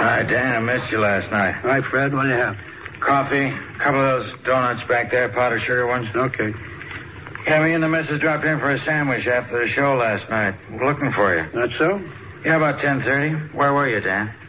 Hi, Dan. I missed you last night. All right, Fred, what do you have? Coffee, a couple of those donuts back there, powdered sugar ones. Okay. Yeah, me and the missus dropped in for a sandwich after the show last night. Looking for you. That so? Yeah, about 10:30. Where were you, Dan?